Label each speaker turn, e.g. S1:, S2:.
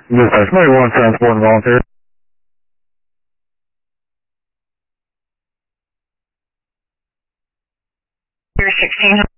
S1: Dispatch, maybe one transport and volunteer.
S2: You're 1600.